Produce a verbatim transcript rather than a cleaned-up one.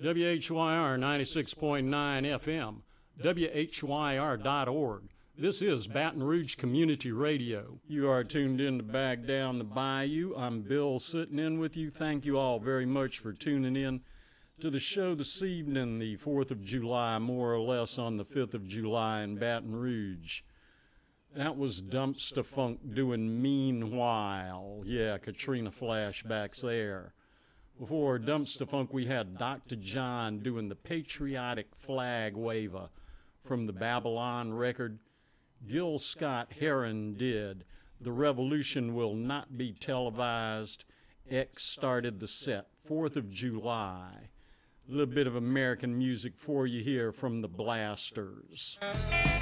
W H Y R ninety-six point nine F M, W H Y R dot org. This is Baton Rouge Community Radio. You are tuned in to Back Down the Bayou. I'm Bill sitting in with you. Thank you all very much for tuning in to the show this evening, the fourth of July, more or less on the fifth of July in Baton Rouge. That was Dumpster Funk doing Meanwhile. Yeah, Katrina flashbacks there. Before Dumpster Funk, we had Doctor John doing the Patriotic Flag Waver from the Babylon record. Gil Scott-Heron did The Revolution Will Not Be Televised. X started the set, fourth of July. A little bit of American music for you here from the Blasters.